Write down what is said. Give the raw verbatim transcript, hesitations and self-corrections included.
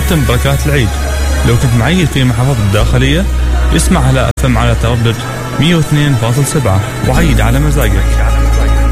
دمتم بركات العيد. لو كنت معي في محافظة الداخلية اسمع على أفهم على تردد مية واثنين فاصل سبعة وعيد على مزاجك.